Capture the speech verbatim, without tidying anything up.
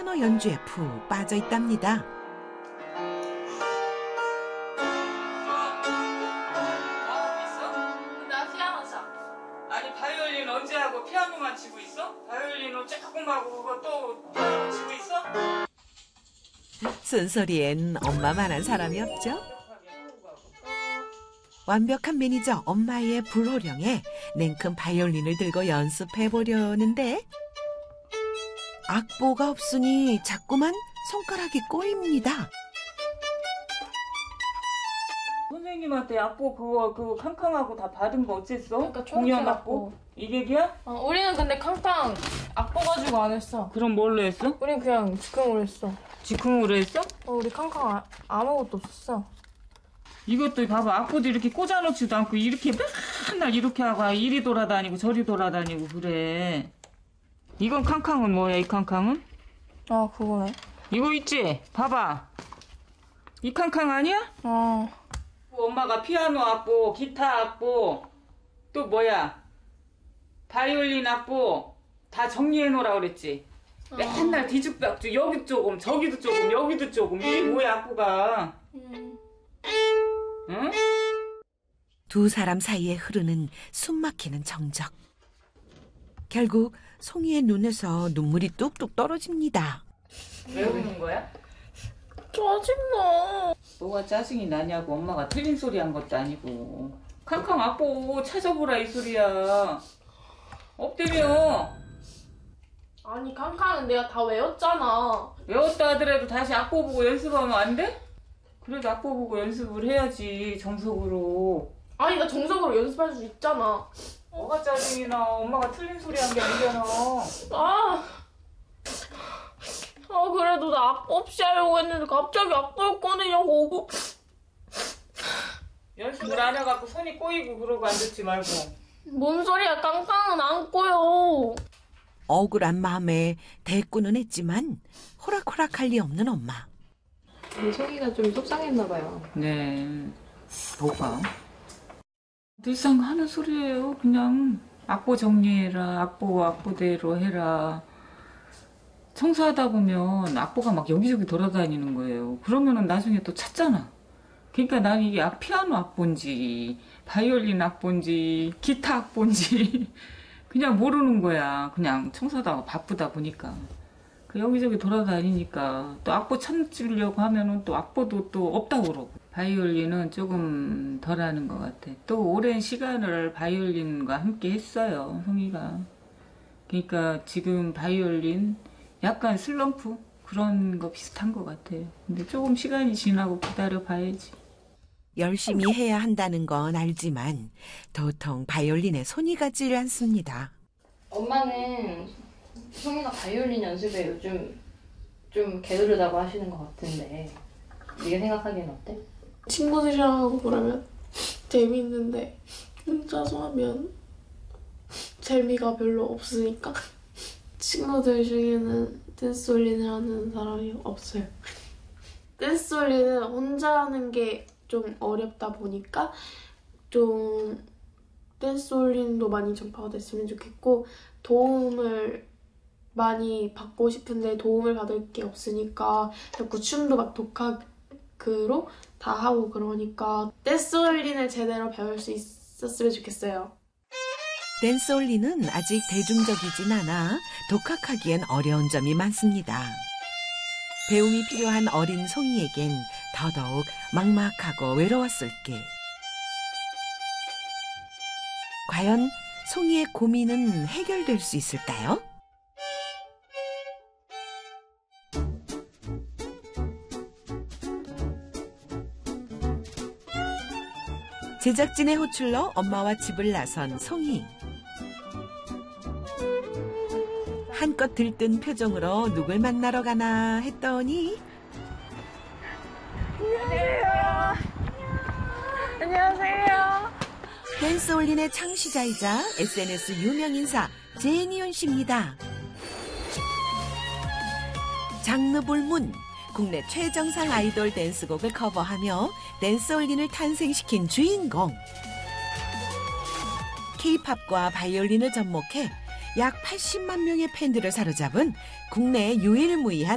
피아노 연주에 푹 빠져 있답니다. 아니 바이올린 언제 하고 피아노만 치고 있어? 바이올린은 조금 하고 그거 또 피아노 치고 있어? 쓴소리엔 엄마만한 사람이 없죠. 완벽한 매니저 엄마의 불호령에 냉큼 바이올린을 들고 연습해 보려는데 악보가 없으니 자꾸만 손가락이 꼬입니다. 선생님한테 악보 그거 그거 캉캉하고 다 받은 거 어쨌어? 그러니까 공연 초록색 악보? 악보. 이객이야? 어, 우리는 근데 캉캉 악보 가지고 안 했어. 그럼 뭘로 했어? 우린 그냥 즉흥으로 했어. 즉흥으로 했어? 어, 우리 캉캉 아, 아무것도 없었어. 이것도 봐봐 악보도 이렇게 꽂아놓지도 않고 이렇게 맨날 이렇게 하고 이리 돌아다니고 저리 돌아다니고 그래. 이건 캉캉은 뭐야 이 캉캉은? 아, 그거네. 이거 있지? 봐봐. 이 캉캉 아니야? 어. 엄마가 피아노 악보, 기타 악보, 또 뭐야? 바이올린 악보 다 정리해 놓으라 그랬지? 어. 맨날 뒤죽박죽 여기 조금 저기도 조금 여기도 조금 이게 뭐야 악보가? 음. 응? 두 사람 사이에 흐르는 숨막히는 정적. 결국 송이의 눈에서 눈물이 뚝뚝 떨어집니다. 왜 우는 거야? 짜증나. 뭐가 짜증이 나냐고 엄마가 틀린 소리 한 것도 아니고. 캉캉 악보 찾아보라 이 소리야. 없대며. 아니, 캉캉은 내가 다 외웠잖아. 외웠다 하더라도 다시 악보 보고 연습하면 안 돼? 그래도 악보 보고 연습을 해야지 정석으로. 아니, 나 정석으로 연습할 수 있잖아. 뭐가 짜증이 나. 엄마가 틀린 소리 한 게 아니잖아. 아. 아, 그래도 나 악보 없이 하려고 했는데 갑자기 악보를 꺼내냐고. 연습을 안 해갖고 손이 꼬이고 그러고 앉았지 말고. 뭔 소리야, 깡깡은 안 꼬여. 억울한 마음에 대꾸는 했지만 호락호락할 리 없는 엄마. 송이가 좀 속상했나 봐요. 네. 뭐가? 늘상 하는 소리예요. 그냥 악보 정리해라. 악보 악보대로 해라. 청소하다 보면 악보가 막 여기저기 돌아다니는 거예요. 그러면은 나중에 또 찾잖아. 그러니까 난 이게 악, 피아노 악보인지 바이올린 악보인지 기타 악보인지 그냥 모르는 거야. 그냥 청소하다가 바쁘다 보니까. 그 여기저기 돌아다니니까 또 악보 찾으려고 하면은 또 악보도 또 없다고 그러고. 바이올린은 조금 덜 하는 것 같아. 또 오랜 시간을 바이올린과 함께 했어요, 송이가. 그러니까 지금 바이올린 약간 슬럼프? 그런 거 비슷한 것 같아요. 근데 조금 시간이 지나고 기다려 봐야지. 열심히 해야 한다는 건 알지만 도통 바이올린에 손이 가질 않습니다. 엄마는 송이가 바이올린 연습에 요즘 좀 게으르다고 하시는 것 같은데 네가 생각하기엔 어때? 친구들이랑 하고 그러면 재미있는데 혼자서 하면 재미가 별로 없으니까 친구들 중에는 댄스홀린을 하는 사람이 없어요. 댄스홀린은 혼자 하는 게 좀 어렵다 보니까 좀 댄스홀린도 많이 전파가 됐으면 좋겠고 도움을 많이 받고 싶은데 도움을 받을 게 없으니까 자꾸 춤도 막 독학으로 다 하고 그러니까 댄스홀린을 제대로 배울 수 있었으면 좋겠어요. 댄스홀린은 아직 대중적이진 않아 독학하기엔 어려운 점이 많습니다. 배움이 필요한 어린 송이에겐 더더욱 막막하고 외로웠을 게. 과연 송이의 고민은 해결될 수 있을까요? 제작진의 호출로 엄마와 집을 나선 송이. 한껏 들뜬 표정으로 누굴 만나러 가나 했더니 안녕하세요. 안녕하세요. 댄스홀린의 창시자이자 에스엔에스 유명 인사 제니윤 씨입니다. 장르 불문, 국내 최정상 아이돌 댄스곡을 커버하며 댄스홀린을 탄생시킨 주인공. 케이팝과 바이올린을 접목해 약 팔십만 명의 팬들을 사로잡은 국내 유일무이한